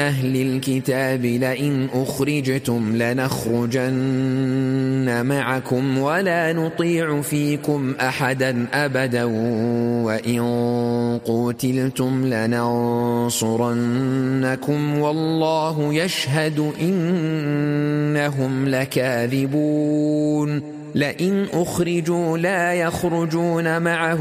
أهل الكتاب لئن أخرجتم لنخرجن معكم ولا نطيع فيكم أحدا أبدا وإن قتلتم لننصرنكم والله يشهد إنهم لكاذبون لئن أخرجوا لا يخرجون معهم